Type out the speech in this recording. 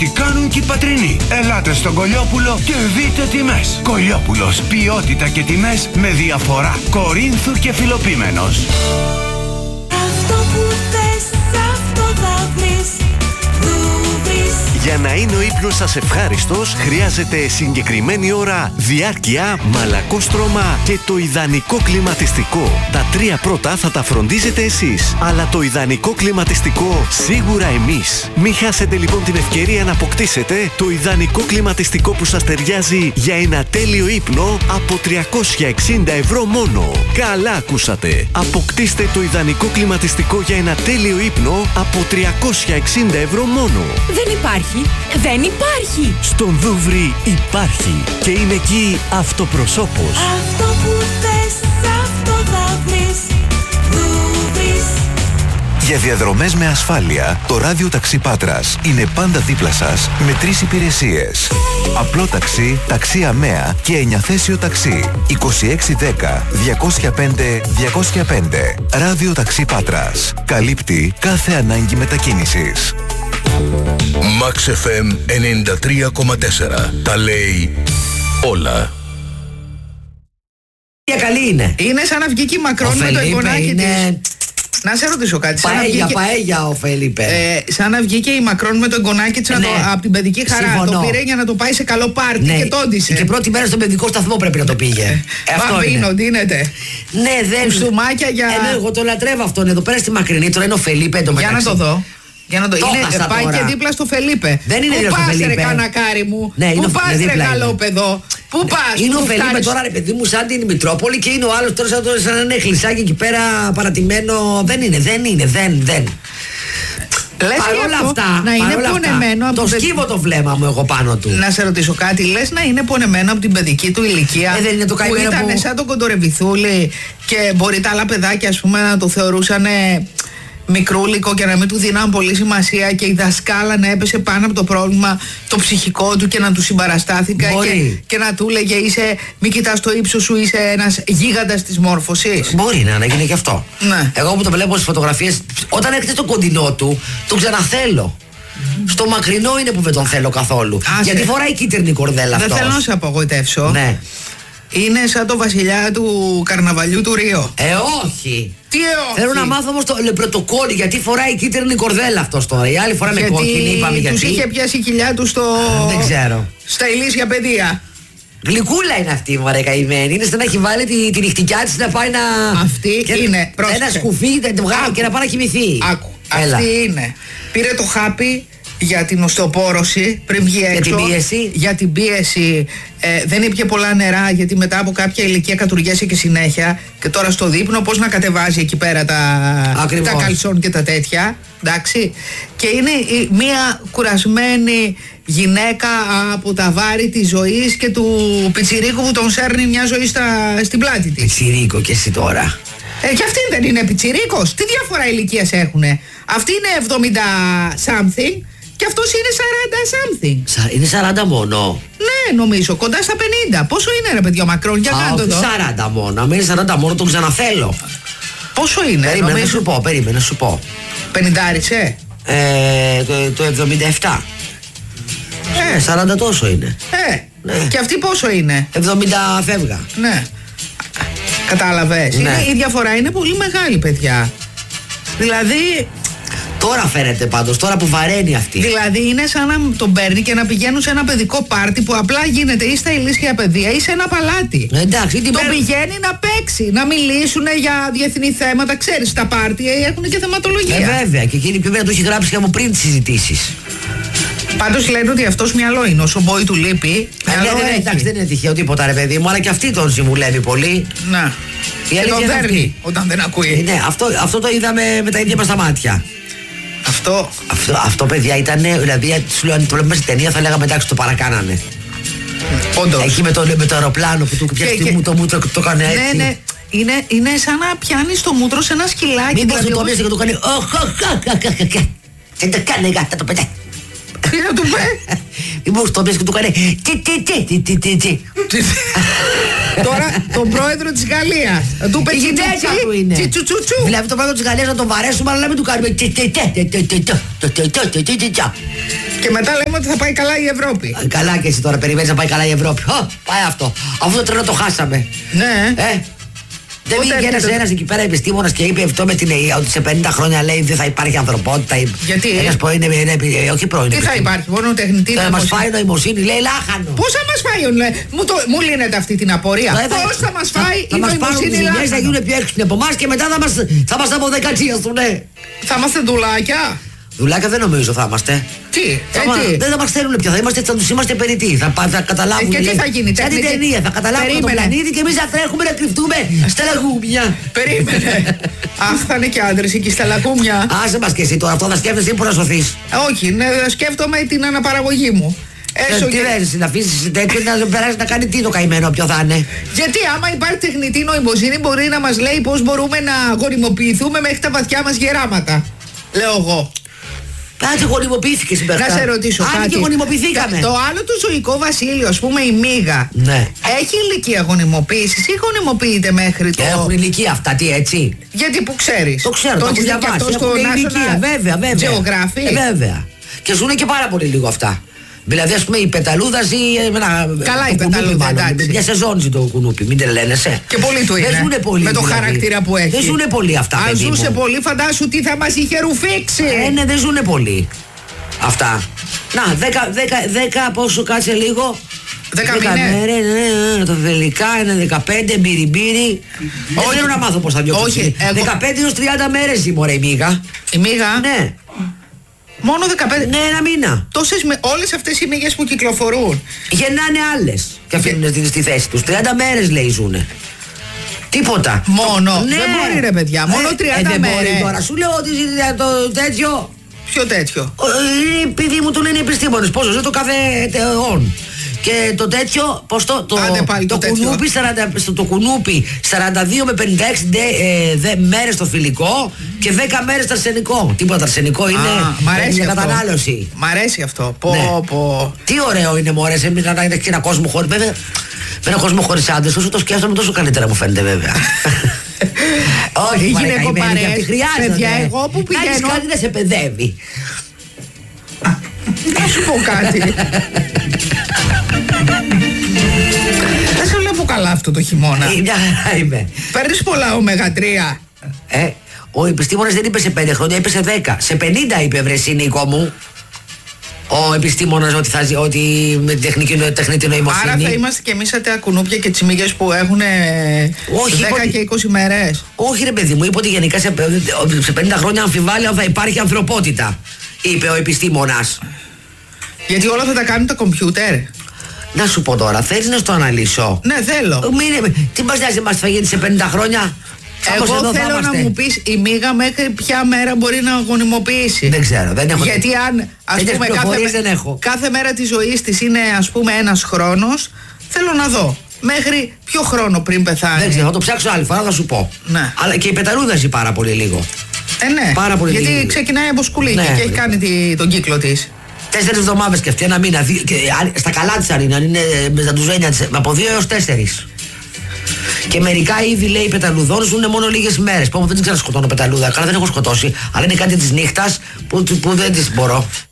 ό,τι κάνουν και οι πατρινοί. Ελάτε στον Κολιόπουλο και δείτε τιμές. Κολιόπουλος, ποιότητα και τιμές με διαφορά. Κορίνθου και Φιλοπίμενος. Αυτό που θες, αυτό θα βρεις. Για να είναι ο ύπνος σας ευχάριστος, χρειάζεται συγκεκριμένη ώρα, διάρκεια, μαλακό στρώμα και το ιδανικό κλιματιστικό. Τα τρία πρώτα θα τα φροντίζετε εσείς, αλλά το ιδανικό κλιματιστικό σίγουρα εμείς. Μην χάσετε λοιπόν την ευκαιρία να αποκτήσετε το ιδανικό κλιματιστικό που σας ταιριάζει για ένα τέλειο ύπνο από 360 ευρώ μόνο. Καλά ακούσατε! Αποκτήστε το ιδανικό κλιματιστικό για ένα τέλειο ύπνο από 360 ευρώ μόνο. Δεν υπάρχει. Δεν υπάρχει. Στον Δούβρι υπάρχει και είναι εκεί αυτοπροσώπος. Αυτό που θες, αυτό θα βρεις. Δούβρις. Για διαδρομές με ασφάλεια, το ράδιο ταξί Πάτρας είναι πάντα δίπλα σας με 3 υπηρεσίες. Απλό ταξί, ταξί αμαία και 9θέσιο ταξί. 2610 205 205. Ράδιο ταξί Πάτρας. Καλύπτει κάθε ανάγκη μετακίνησης. Max FM 93,4. Τα λέει όλα. Καλή είναι. Είναι σαν να βγει και η Μακρόν με το εγγονάκι της. Να σε ρωτήσω κάτι. Παέγια ο Φελίπε. Σαν να βγήκε η Μακρόν με το εγγονάκι της από την παιδική χαρά. Συμφωνώ. Το πήρε για να το πάει σε καλό πάρτι και τόντισε. Και πρώτη μέρα στον παιδικό σταθμό πρέπει να το πήγε. Αυτό είναι. Δίνεται. Ναι, δεν. Κουστούμάκια για. Εγώ το λατρεύω αυτόν εδώ πέρα στη Μακρινή. Τώρα είναι ο Φελίπε εντωμεταξύ. Για να το δω. Για να το είναι, πάει τώρα. Και δίπλα στο Φελίπε. Δεν είναι δίπλα στο Φελίπε. Πού πας ρε κανακάρι μου. Ναι, πού πας ρε καλό παιδό. Πού πας. Είναι ο Φελίπε τώρα ρε παιδί μου σαν την Μητρόπολη και είναι ο άλλος τώρα σαν ένα εκκλησάκι εκεί πέρα παρατημένο. Δεν είναι. Λες παρόλα αυτά, να είναι πονεμένο αυτά, το σκύβω το βλέμμα μου εγώ πάνω του. Να σε ρωτήσω κάτι, λες να είναι πονεμένο από την παιδική του ηλικία δεν είναι το που ήταν σαν τον Κοντορεβιθούλη και μπορεί τα άλλα παιδάκια ας πούμε να το θεωρούσαν μικρούλικο και να μην του δίναν πολύ σημασία και η δασκάλα να έπεσε πάνω από το πρόβλημα το ψυχικό του και να του συμπαραστάθηκα και να του λέγε μην κοιτάς το ύψος σου, είσαι ένας γίγαντας της μόρφωσης. Μπορεί να γίνει και αυτό. Ναι. Εγώ που το βλέπω στις φωτογραφίες, όταν έρχεται στο κοντινό του, τον ξαναθέλω. Στο μακρινό είναι που δεν τον θέλω καθόλου. Γιατί φοράει κίτρινη κορδέλα αυτός. Δεν θέλω να σε απογοητεύσω. Ναι. Είναι σαν το βασιλιά του καρναβαλιού του Ρίο. Όχι. Τι όχι. Θέλω να μάθω όμως το πρωτοκόλλη γιατί φοράει κίτρινη κορδέλα αυτός τώρα. Η άλλη φορά με κόκκινη, είπαμε γιατί. Τους είχε πιάσει η κοιλιά του στο. Δεν ξέρω. Στα ηλίσια παιδεία. Γλυκούλα είναι αυτή μωρέ καημένη. Είναι σαν να έχει βάλει τη νυχτικιά της να πάει να. Αυτή είναι. Ένα σκουφί και να πάει να κοιμηθεί. Άκου. Αυτή είναι. Πήρε το χάπι για την οστεοπόρωση πριν βγει έξω. Για την πίεση. Δεν ήπια πολλά νερά γιατί μετά από κάποια ηλικία κατουργέσαι και συνέχεια. Και τώρα στο δείπνο πώς να κατεβάζει εκεί πέρα τα καλσόν και τα τέτοια. Εντάξει. Και είναι μια κουρασμένη γυναίκα από τα βάρη της ζωής και του πιτσιρίκου που τον σέρνει μια ζωή στην πλάτη της. Πιτσιρίκο και εσύ τώρα. Και αυτή δεν είναι πιτσιρίκος. Τι διαφορά ηλικίας έχουνε. Αυτή είναι 70 something και αυτός είναι 40 something. Είναι 40 μόνο. Ναι, νομίζω, κοντά στα 50. Πόσο είναι ρε παιδιά Μακρόν, για κάτω εδώ. 40 μόνο. Αν είναι 40 μόνο τον ξαναθέλω. Πόσο είναι, περίμενε να σου πω. 50 το 77. 40 τόσο είναι. Ναι. Και αυτή πόσο είναι? 70 φεύγα. Ναι. Κατάλαβες. Ναι. Η διαφορά είναι πολύ μεγάλη, παιδιά. Δηλαδή. Τώρα φαίνεται πάντως, τώρα που βαραίνει αυτή. Δηλαδή είναι σαν να τον παίρνει και να πηγαίνουν σε ένα παιδικό πάρτι που απλά γίνεται ή στα ηλίσια παιδεία ή σε ένα παλάτι. Εντάξει, τον πηγαίνει να παίξει, να μιλήσουν για διεθνή θέματα. Ξέρεις, τα πάρτι έχουν και θεματολογία. Βέβαια, και εκείνη πρέπει να το έχει γράψει και από πριν τις συζητήσεις. Πάντως λένε ότι αυτός μυαλό είναι. Όσο μπορεί του λείπει. Ναι, εντάξει, δεν είναι τυχαίο τίποτα, ρε παιδί μου, αλλά και αυτή τον συμβουλεύει πολύ. Να. Και τον δέρνει όταν δεν ακούει. Ναι, αυτό το είδαμε με τα ίδια μας τα μάτια. Αυτό παιδιά ήταν, δηλαδή σου λέω αν το βλέπουμε στην ταινία θα λέγαμε εντάξει το παρακάνανε. Όντως. Εκεί με το αεροπλάνο που του πιάσει το μούτρο και το έκανε έτσι. Ναι. Είναι σαν να πιάνει το μούτρο σε ένα σκυλάκι. Μήπως το πιάσει και το κάνει. Δεν το κάνει γάτα το παιδί. Τι να του πει? Μήπως το πες και του κάνει τσι. Τώρα τον πρόεδρο της Γαλλίας. Του είπε τσιτσουτσουτσου. Βλέπει τον πρόεδρο της Γαλλίας να τον βαρέσουμε, αλλά να μην του κάνουμε τσι. Και μετά λέμε ότι θα πάει καλά η Ευρώπη. Καλά και εσύ τώρα περιμένεις να πάει καλά η Ευρώπη. Πάει αυτό. Αφού το τρένο το χάσαμε. Ναι. Δεν βγήκε ένας εκεί πέρα επιστήμονας και είπε αυτό με την ΕΕ, ότι σε 50 χρόνια λέει δεν θα υπάρχει ανθρωπότητα. Γιατί? Ένας πρώην, όχι πρώην. Τι θα υπάρχει, μόνο τεχνητή νοημοσύνη. Θα μας φάει νοημοσύνη, λέει λάχανο. Πώς θα μας φάει, μου λύνεται αυτή την απορία. Πώς θα μας φάει η νοημοσύνη λάχανο? Θα γίνουν πιο έξυπνοι από εμάς και μετά θα μας αποδεκατσίαστουνε. Θα είμαστε ντουλάκια. Δουλάκια δεν νομίζω θα είμαστε. Τι, δεν θα μας θέλουν πια, θα τους είμαστε περιττοί. Θα καταλάβουν. Και τι θα γίνει, σαν την ταινία, θα καταλάβουν τον πλανήτη και εμείς θα τρέχουμε να κρυφτούμε στα λαγούμια. Περίμενε. Αχ, θα είναι και άντρες εκεί στα λαγούμια. Άσε μας και εσύ τώρα, αυτό θα σκέφτεσαι που να σωθείς. Όχι, σκέφτομαι την αναπαραγωγή μου. Τι λες, να αφήσεις τέτοιο να περάσει να κάνει τι το καημένο, ποιο θα είναι? Γιατί άμα υπάρχει τεχνητή νοημοσύνη μπορεί να μας λέει πώς μπορούμε να γονιμοποιηθούμε μέχρι τα βαθιά μας γεράματα. Λέω εγώ. Κάτι γονιμοποιήθηκε στην Να σε ρωτήσω κάτι. Και γονιμοποιηθήκαμε. Το άλλο το ζωικό βασίλειο, ας πούμε η μύγα, ναι. Έχει ηλικία γονιμοποίησης ή γονιμοποιείται μέχρι το... Έχουν ηλικία αυτά, τι έτσι? Γιατί που ξέρεις? Το ξέρω, το έχω διαβάσει. Έχουν ηλικία, βέβαια. Geography. Βέβαια. Και ζουνε και πάρα πολύ λίγο αυτά. Δηλαδή, ας πούμε, η πεταλούδα ζει. Καλά, η πεταλούδα, εντάξει. Μια σεζόν ζει το κουνούπι, μην τρελαίνεσαι. Και πολύ του είναι. Δεν ζουνε πολύ. Με το χαρακτήρα που έχει. Δεν ζουνε πολύ αυτά. Αν ζούσε πολύ, φαντάσου τι θα μας είχε ρουφήξει. Ναι, δεν ζουνε πολύ. Αυτά. Να, 10 πόσο κάτσε λίγο. 10 μέρες. Ναι, το τελικά είναι 15 μπυριμπύρι. Όχι, θέλω να μάθω πώς θα διώξω. 15 έως 30 μέρες η μωρέ η μύγα. Η μύγα? Ναι. Μόνο 15. Ναι, ένα μήνα. Όλες αυτές οι μύγες που κυκλοφορούν. Γεννάνε άλλες και αφήνουν στη θέση τους. 30 μέρες λέει ζουνε. Τίποτα. Μόνο. Ναι. Δεν μπορεί ρε παιδιά. Μόνο 30 μέρες. Δεν μπορεί τώρα. Σου λέω ότι το τέτοιο. Ποιο τέτοιο? Επειδή μου το λένε οι επιστήμονες. Πόσο ζει το κάθε αιών. Και το τέτοιο, πώς το κουνούπι 42 με 56 μέρες στο φιλικό και 10 μέρες το αρσενικό. Τίποτα αρσενικό είναι για κατανάλωση. Μ' αρέσει αυτό. Τι ωραίο είναι μωρέ, να έχει ένα κόσμο χωρίς, βέβαια. Με ένα κόσμο χωρίς άντρες, όσο το σκέφτομαι τόσο καλύτερα μου φαίνεται βέβαια. Όχι, γυναικοπαρές, παιδιά, εγώ που πηγαίνω. Να έχεις κάτι να σε παιδεύει. Θα σου πω κάτι. Δεν σε βλέπω καλά αυτό το χειμώνα. Μια χαρά είμαι. Παίρνεις πολλά ω3. Ο επιστήμονας δεν είπε σε 5 χρόνια, είπε σε 10. Σε 50 είπε βρε Νίκο μου. Ο επιστήμονας ότι με τεχνητή νοημοσύνη. Άρα θα είμαστε και εμείς σαν τα κουνούπια και τις μύγες που έχουν 10 και 20 μέρες. Όχι ρε παιδί μου, είπε ότι γενικά σε 50 χρόνια αμφιβάλλει αν θα υπάρχει ανθρωπότητα, είπε ο επιστήμονας. Γιατί όλα θα τα κάνουν τα κομπιούτερ. Να σου πω τώρα, θέλεις να στο αναλύσω? Ναι, θέλω. Τι μας νοιάζει μας θα γίνει σε 50 χρόνια? Εγώ θέλω να μου πεις η μύγα μέχρι ποια μέρα μπορεί να γονιμοποιήσει. Δεν ξέρω, δεν έχω. Γιατί αν ας πούμε κάθε μέρα της ζωής της είναι ας πούμε ένας χρόνος, θέλω να δω μέχρι ποιο χρόνο πριν πεθάνει. Δεν ξέρω, θα το ψάξω άλλη φορά, θα σου πω. Ναι. Αλλά και η πεταλούδα ζει πάρα πολύ λίγο. Ναι, πάρα πολύ γιατί λίγο. Ξεκινάει από σκουλίκι και έχει κάνει τον κύκλο της. 4 εβδομάδες και αυτή, ένα μήνα. Και στα καλά της αν είναι με τα ντουζένια της, από 2 έως 4. Και μερικά είδη λέει πεταλουδών ζουν μόνο λίγες μέρες. Που δεν ξέρω να σκοτώνω πεταλούδα. Καλά δεν έχω σκοτώσει. Αλλά είναι κάτι της νύχτας που δεν τις μπορώ.